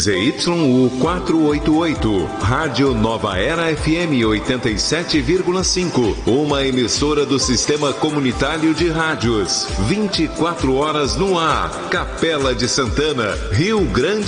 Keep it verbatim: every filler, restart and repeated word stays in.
Z Y U quatrocentos e oitenta e oito, Rádio Nova Era F M oitenta e sete vírgula cinco, uma emissora do Sistema Comunitário de Rádios, vinte e quatro horas no ar, Capela de Santana, Rio Grande